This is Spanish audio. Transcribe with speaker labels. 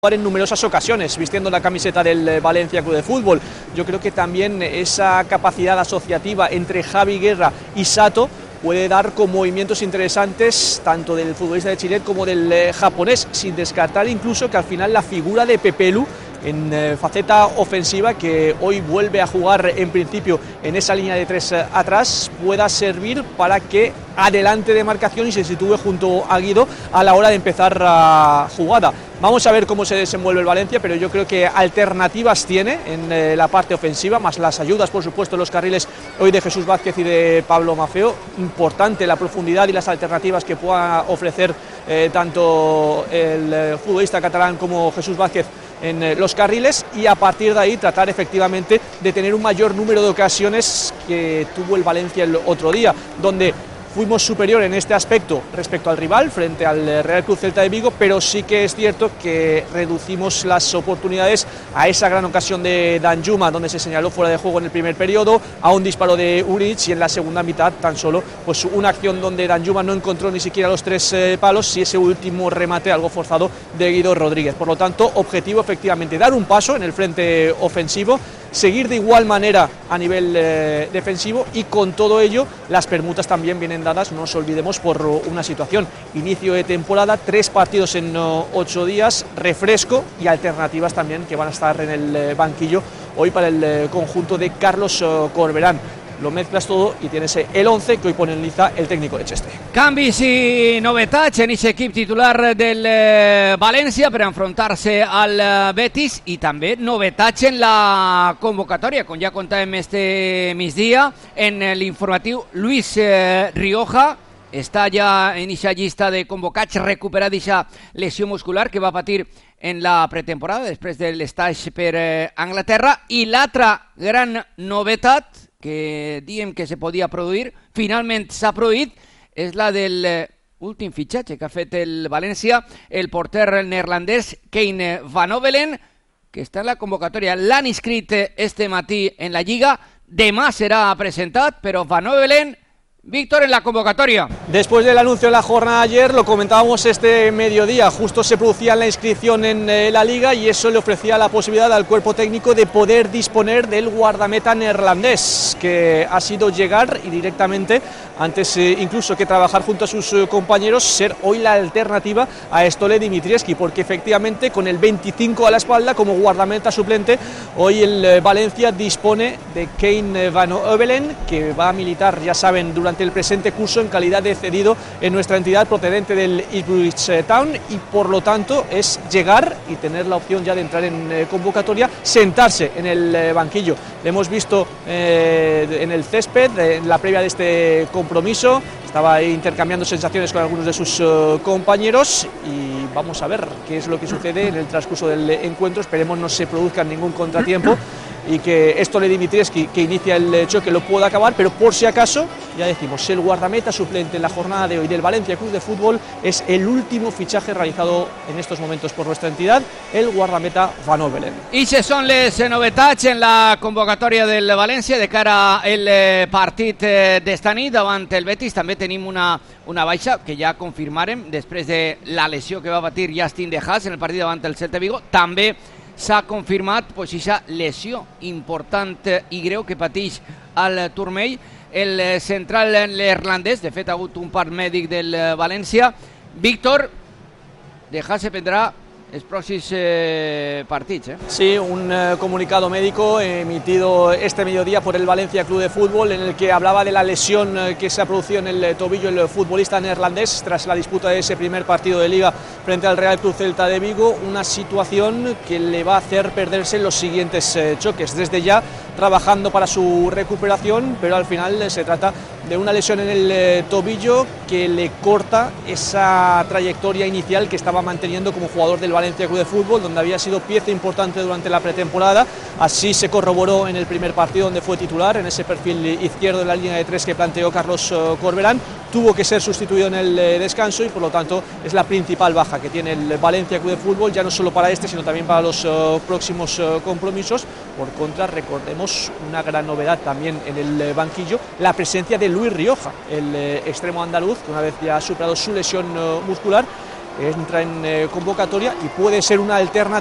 Speaker 1: en numerosas ocasiones vistiendo la camiseta del Valencia Club de Fútbol. Yo creo que también esa capacidad asociativa entre Javi Guerra y Sato puede dar con movimientos interesantes tanto del futbolista de Chile como del japonés, sin descartar incluso que al final la figura de Pepelu en faceta ofensiva, que hoy vuelve a jugar en principio en esa línea de tres atrás, pueda servir para que adelante de marcación y se sitúe junto a Guido a la hora de empezar la jugada. Vamos a ver cómo se desenvuelve el Valencia, pero yo creo que alternativas tiene en la parte ofensiva, más las ayudas, por supuesto, en los carriles hoy de Jesús Vázquez y de Pablo Maffeo. Importante la profundidad y las alternativas que pueda ofrecer tanto el futbolista catalán como Jesús Vázquez en los carriles, y a partir de ahí tratar efectivamente de tener un mayor número de ocasiones que tuvo el Valencia el otro día, donde fuimos superior en este aspecto respecto al rival, frente al Real Club Celta de Vigo, pero sí que es cierto que reducimos las oportunidades a esa gran ocasión de Danjuma, donde se señaló fuera de juego en el primer periodo, a un disparo de Uric, y en la segunda mitad tan solo pues una acción donde Danjuma no encontró ni siquiera los tres palos, y ese último remate algo forzado de Guido Rodríguez. Por lo tanto, objetivo efectivamente dar un paso en el frente ofensivo, seguir de igual manera a nivel defensivo, y con todo ello las permutas también vienen dadas, no nos olvidemos, por una situación: inicio de temporada, 3 partidos en 8 días, refresco y alternativas también que van a estar en el banquillo hoy para el conjunto de Carlos Corberán. Lo mezclas todo y tienes el 11 que hoy pone en liza el técnico de Cheste.
Speaker 2: Canvis i novetats en aquest equip titular del València per enfrontar-se al Betis, i també novetats en la convocatòria, com ja contàvem este migdia en l'informatiu. Luis Rioja està ja en aquesta llista de convocats, recuperat d'aquesta lesió muscular que va patir en la pretemporada després de l'estatge per Anglaterra. I l'altra gran novetat que diem que se podia produir, finalment s'ha produït, és la del últim fitxatge que ha fet el València, el porter neerlandès Kane Van Ovelen, que està en la convocatòria. L'han inscrit este matí en la Lliga, demà serà presentat, però Van Ovelen, Víctor, en la convocatoria.
Speaker 1: Después del anuncio de la jornada ayer, lo comentábamos este mediodía, justo se producía la inscripción en la Liga, y eso le ofrecía la posibilidad al cuerpo técnico de poder disponer del guardameta neerlandés, que ha sido llegar y directamente, antes incluso que trabajar junto a sus compañeros, ser hoy la alternativa a Stole Dimitrievski, porque efectivamente con el 25 a la espalda como guardameta suplente, hoy el Valencia dispone de Kane Van Ovelen, que va a militar, ya saben, durante el presente curso en calidad de cedido en nuestra entidad procedente del Ipswich Town, y por lo tanto es llegar y tener la opción ya de entrar en convocatoria, sentarse en el banquillo. Le hemos visto en el césped en la previa de este compromiso, estaba ahí intercambiando sensaciones con algunos de sus compañeros, y vamos a ver qué es lo que sucede en el transcurso del encuentro. Esperemos no se produzca ningún contratiempo y que Stole Dimitrievski, que inicia el choque, lo pueda acabar, pero por si acaso, ya decimos, el guardameta suplente en la jornada de hoy del Valencia Club de Fútbol es el último fichaje realizado en estos momentos por nuestra entidad, el guardameta Van Ovelen.
Speaker 2: I se són les novetats en la convocatòria del València de cara al partit d'esta nit davant el Betis. També tenim una baixa que ja confirmarem després de la lesió que va patir Justin De Haas en el partit davant el Celta de Vigo. També s'ha confirmat aquesta lesió important i greu que pateix al turmell el central neerlandès. De fet, ha hagut un part mèdic del València. Víctor, De Haas se prendrà els pròxims partits.
Speaker 1: Sí, un comunicado médico emitido este mediodía por el Valencia Club de Fútbol, en el que hablaba de la lesión que se ha producido en el tobillo el futbolista neerlandés tras la disputa de ese primer partido de Liga frente al Real Club Celta de Vigo, una situación que le va a hacer perderse los siguientes choques. Desde ya trabajando para su recuperación, pero al final se trata de una lesión en el tobillo que le corta esa trayectoria inicial que estaba manteniendo como jugador del Valencia Club de Fútbol, donde había sido pieza importante durante la pretemporada. Así se corroboró en el primer partido, donde fue titular en ese perfil izquierdo de la línea de 3 que planteó Carlos Corberán. Tuvo que ser sustituido en el descanso, y por lo tanto es la principal baja que tiene el Valencia Club de Fútbol, ya no solo para este, sino también para los próximos compromisos. Por contra, recordemos una gran novedad también en el banquillo, la presencia de Luis Rioja, el extremo andaluz, que una vez ya ha superado su lesión muscular, entra en convocatoria y puede ser una alternativa